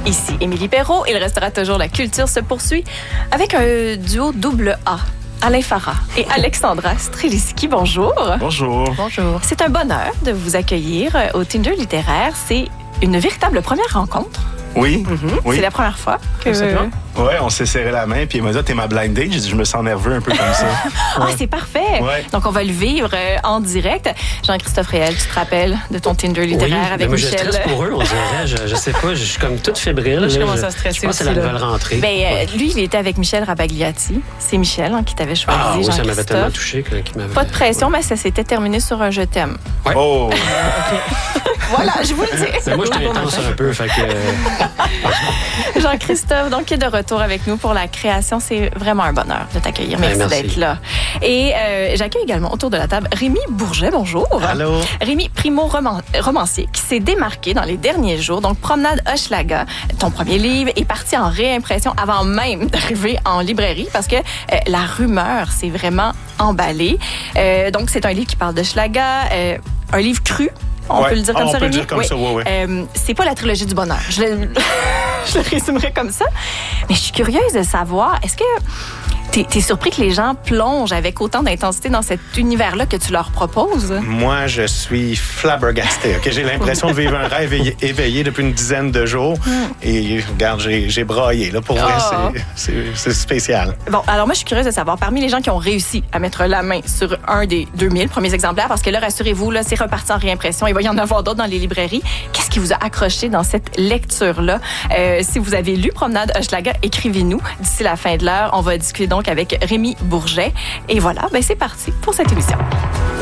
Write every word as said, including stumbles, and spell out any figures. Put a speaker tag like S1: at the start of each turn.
S1: Ici Émilie Perrault. Il restera toujours La Culture se poursuit avec un duo double A. Alain Farah et Alexandra Streliski, bonjour.
S2: Bonjour.
S1: Bonjour. C'est un bonheur de vous accueillir au Tinder littéraire. C'est une véritable première rencontre.
S2: Oui,
S1: Mm-hmm.
S2: oui.
S1: C'est la première fois que...
S2: Ouais, on s'est serré la main, puis il m'a dit, t'es ma blind date. J'ai dit, je me sens nerveux un peu comme ça.
S1: Ah, c'est parfait.
S2: Ouais.
S1: Donc, on va le vivre euh, en direct. Jean-Christophe Réel, tu te rappelles de ton Tinder littéraire
S3: oui,
S1: avec
S3: moi,
S1: Michel?
S3: Je stresse pour eux, on dirait. Je, je sais pas, je suis comme toute fébrile.
S1: Je
S3: là.
S1: commence à stresser
S3: Je pense que c'est la
S1: aussi, là.
S3: nouvelle rentrée.
S1: Ben, euh,
S3: Ouais.
S1: lui, il était avec Michel Rabagliati. C'est Michel hein, qui t'avait choisi,
S3: Ah oui, ça m'avait
S1: Jean-Christophe.
S3: tellement touché que, qu'il m'avait...
S1: Pas de pression, mais ça s'était terminé sur un « je t'aime
S3: Ouais.
S2: Oh! »
S1: Voilà, je vous le dis.
S3: Ben, moi, je suis intense un peu, fait que...
S1: Jean-Christophe, donc, qui est de retour avec nous pour la création. C'est vraiment un bonheur de t'accueillir. Merci,
S3: Ben, merci.
S1: d'être là. Et euh, j'accueille également autour de la table Rémi Bourget. Bonjour.
S2: Allô?
S1: Rémi, primo-romancier, qui s'est démarqué dans les derniers jours. Donc, Promenade Hochelaga, ton premier livre, est parti en réimpression avant même d'arriver en librairie parce que euh, la rumeur s'est vraiment emballée. Euh, donc, c'est un livre qui parle d'Hochelaga, euh, un livre cru. On
S2: Ouais.
S1: peut le dire comme
S2: Ah,
S1: ça,
S2: on peut le
S1: Rémi?
S2: dire comme
S1: Oui.
S2: ça, ouais, ouais.
S1: Euh, c'est pas la trilogie du bonheur. Je le, je le résumerai comme ça. Mais je suis curieuse de savoir, est-ce que t'es, t'es surpris que les gens plongent avec autant d'intensité dans cet univers-là que tu leur proposes?
S2: Moi, je suis flabbergasté. Okay? J'ai l'impression de vivre un rêve éveillé, éveillé depuis une dizaine de jours. Et regarde, j'ai, j'ai braillé. Là, pour vrai,
S1: Oh.
S2: c'est, c'est, c'est spécial.
S1: Bon, alors moi, je suis curieuse de savoir, parmi les gens qui ont réussi à mettre la main sur un des deux mille premiers exemplaires, parce que là, rassurez-vous, là, c'est reparti en réimpression, il va y en avoir d'autres dans les librairies. Qu'est-ce qui vous a accroché dans cette lecture-là? Euh, si vous avez lu Promenade Hochelaga, écrivez-nous. D'ici la fin de l'heure, on va discuter donc avec Rémi Bourget. Et voilà, ben c'est parti pour cette émission.